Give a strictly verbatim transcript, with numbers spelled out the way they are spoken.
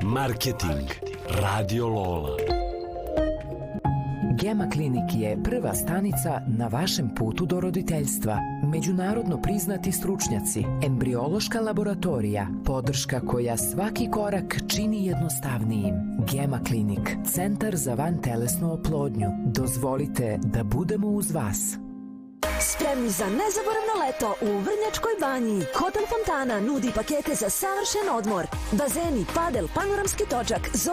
Marketing Radio Lola. Gema Klinik je prva stanica na vašem putu do roditeljstva. Međunarodno priznati stručnjaci, embriološka laboratorija, podrška koja svaki korak čini jednostavnijim. Gema Klinik, centar za vantelesnu oplodnju. Dozvolite da budemo uz vas. Spremni za nezaboravno leto u Vrnjačkoj banji. Hotel Fontana nudi pakete za savršen odmor. Bazeni, padel, panoramski točak,